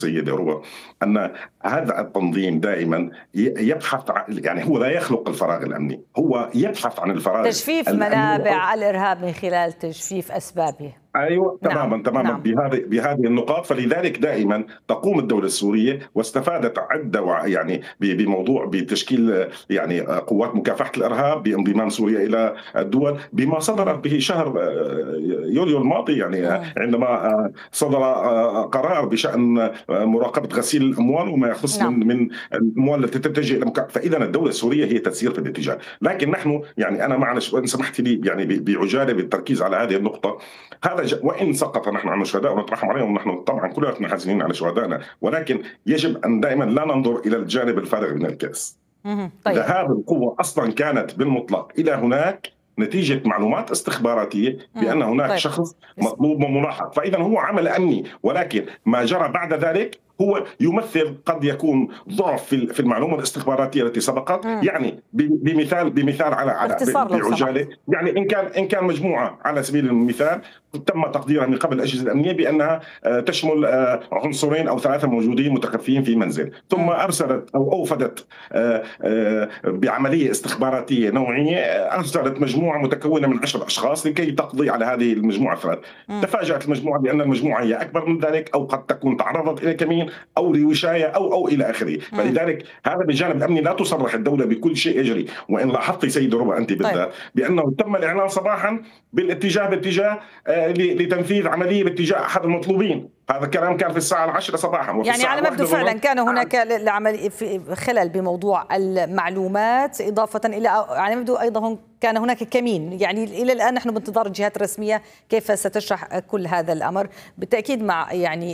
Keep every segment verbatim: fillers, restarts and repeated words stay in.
سيدة روى، أن هذا التنظيم دائما يبحث عن، يعني هو لا يخلق الفراغ الأمني، هو يبحث عن الفراغ تجفيف الأمني. منابع الإرهاب من خلال تجفيف أسبابه. ايوه تماما نعم. تماما نعم. بهذه بهذه النقاط. فلذلك دائما تقوم الدوله السوريه واستفادت عده يعني بموضوع بتشكيل يعني قوات مكافحه الارهاب بانضمام سوريا الى الدول بما صدر به شهر يوليو الماضي، يعني عندما صدر قرار بشان مراقبه غسيل الاموال وما يخص نعم. من من الاموال التي تتجه الى مكافحه. فاذا الدوله السوريه هي تسير في الاتجاه، لكن نحن يعني انا معلش وان سمحت لي يعني بعجاله بالتركيز على هذه النقطه. هذا وإن سقط نحن عن الشهداء ونترحم عليهم، ونحن طبعا كلنا حزينين على شهدائنا، ولكن يجب أن دائما لا ننظر إلى الجانب الفارغ من الكأس. طيب. ذهاب القوة أصلا كانت بالمطلق إلى هناك نتيجة معلومات استخباراتية بأن هناك طيب. شخص مطلوب وملاحق، فإذا هو عمل أمني، ولكن ما جرى بعد ذلك هو يمثل قد يكون ضعف في المعلومه الاستخباراتيه التي سبقت. مم. يعني بمثال بمثال على على بعجاله، يعني ان كان ان كان مجموعه على سبيل المثال تم تقديرها من قبل الاجهزه الامنيه بانها تشمل عنصرين او ثلاثه موجودين متخفيين في منزل، ثم ارسلت او اوفدت بعمليه استخباراتيه نوعيه، ارسلت مجموعه متكونه من عشرة اشخاص لكي تقضي على هذه المجموعه الثلاث. تفاجات المجموعه بان المجموعه هي اكبر من ذلك، او قد تكون تعرضت الى كمين او لوشايه او او الى اخره. فلذلك هذا بالجانب الامني لا تصرح الدوله بكل شيء يجري. وان لاحظتي سيده ربا انت بالذات طيب. بانه تم الاعلان صباحا بالاتجاه باتجاه آه لتنفيذ عمليه باتجاه احد المطلوبين. هذا الكلام كان في الساعه العاشرة صباحا، يعني على مبدو فعلا كان هناك لعمل في خلل بموضوع المعلومات، اضافه الى على مبدو ايضا كان هناك كمين. يعني الى الان نحن بانتظار الجهات الرسميه كيف ستشرح كل هذا الامر. بالتاكيد مع يعني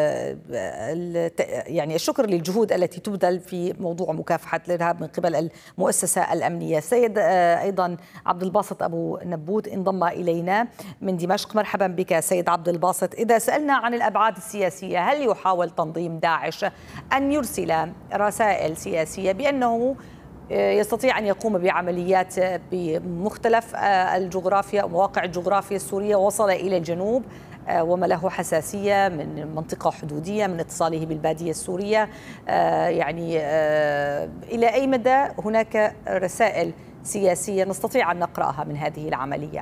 يعني الشكر للجهود التي تبذل في موضوع مكافحه الارهاب من قبل المؤسسه الامنيه. سيد ايضا عبد الباسط ابو نبوت انضم الينا من دمشق. مرحبا بك سيد عبد الباسط. اذا سالنا عن الابعاد السياسيه، هل يحاول تنظيم داعش ان يرسل رسائل سياسيه بانه يستطيع أن يقوم بعمليات بمختلف الجغرافيا ومواقع الجغرافيا السورية، وصل إلى الجنوب وما له حساسية من منطقة حدودية من اتصاله بالبادية السورية؟ يعني إلى أي مدى هناك رسائل سياسية نستطيع أن نقرأها من هذه العملية؟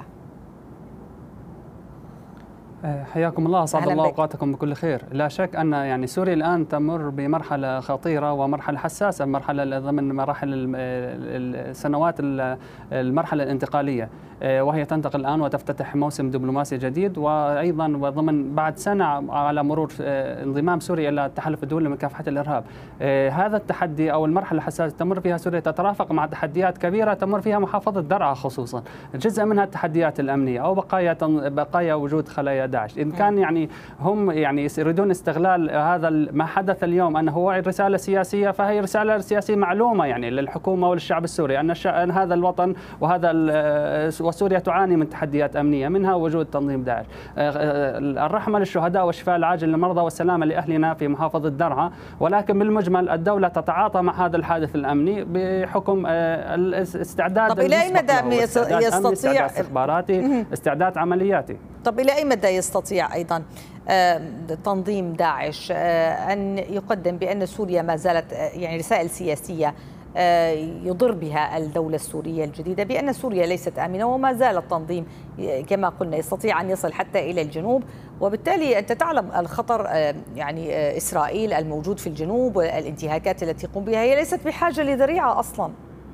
حياكم الله، اسعد الله اوقاتكم بكل خير. لا شك ان يعني سوريا الان تمر بمرحله خطيره ومرحله حساسه، مرحله ضمن مراحل السنوات المرحله الانتقاليه، وهي تنتقل الان وتفتتح موسم دبلوماسي جديد، وايضا ضمن بعد سنه على مرور انضمام سوريا الى التحالف الدولي لمكافحه الارهاب. هذا التحدي او المرحله الحساسه تمر فيها سوريا تترافق مع تحديات كبيره تمر فيها محافظه درعا خصوصا، جزء منها التحديات الامنيه او بقايا بقايا وجود خلايا داعش. إن كان يعني هم يعني يريدون استغلال هذا ما حدث اليوم أنه هو رسالة سياسية، فهي رسالة سياسية معلومة يعني للحكومة وللشعب السوري أن, أن هذا الوطن وهذا وسوريا تعاني من تحديات أمنية، منها وجود تنظيم داعش. الرحمة للشهداء والشفاء العاجل للمرضى والسلامة لأهلنا في محافظة درعا، ولكن بالمجمل الدولة تتعاطى مع هذا الحادث الأمني بحكم الاستعداد. طب إلى أي مدى يستطيع استعداد استخباراتي، استعداد عملياتي؟ طب إلى أي مدى يستطيع أيضا تنظيم داعش أن يقدم بأن سوريا ما زالت يعني رسائل سياسية يضر بها الدولة السورية الجديدة بأن سوريا ليست آمنة وما زال التنظيم كما قلنا يستطيع أن يصل حتى إلى الجنوب، وبالتالي أنت تعلم الخطر يعني إسرائيل الموجود في الجنوب والانتهاكات التي يقوم بها، هي ليست بحاجة لذريعة أصلا.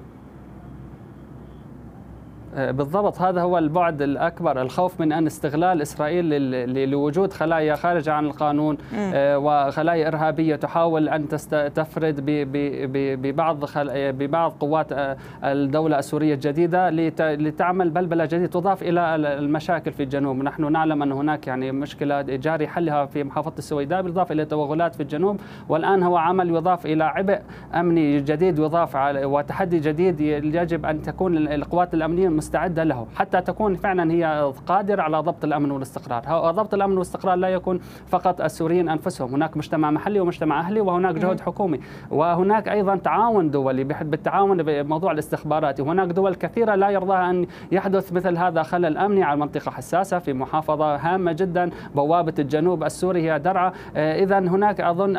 بالضبط، هذا هو البعد الأكبر، الخوف من أن استغلال إسرائيل لوجود خلايا خارجة عن القانون وخلايا إرهابية تحاول أن تفرد ببعض ببعض قوات الدولة السورية الجديدة لتعمل بلبلة جديدة تضاف إلى المشاكل في الجنوب. نحن نعلم أن هناك يعني مشكلة جاري حلها في محافظة السويداء بالإضافة إلى توغلات في الجنوب، والآن هو عمل يضاف إلى عبء أمني جديد يضاف وتحدي جديد يجب أن تكون القوات الأمنية مستعدة له حتى تكون فعلا هي قادرة على ضبط الأمن والاستقرار. ضبط الأمن والاستقرار لا يكون فقط السوريين أنفسهم، هناك مجتمع محلي ومجتمع أهلي، وهناك جهد حكومي، وهناك أيضا تعاون دولي بالتعاون بموضوع الاستخبارات. وهناك دول كثيرة لا يرضاها أن يحدث مثل هذا خلل أمني على منطقة حساسة في محافظة هامة جدا بوابة الجنوب السوري هي درعا. إذا هناك أظن